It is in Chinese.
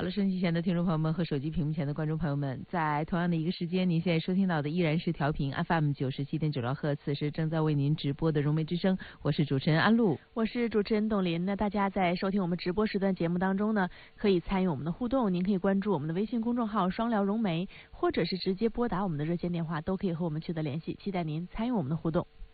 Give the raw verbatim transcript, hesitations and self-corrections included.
了收音机前的听众朋友们和手机屏幕前的观众朋友们，在同样的一个时间，您现在收听到的依然是调频 F M 九十七点九兆赫，此时正在为您直播的融媒之声，我是主持人安露， 我是主持人董琳。那大家在收听我们直播时段节目当中呢，可以参与我们的互动，您可以关注我们的微信公众号双聊融媒，或者是直接拨打我们的热线电话，都可以和我们取得联系，期待您参与我们的互动。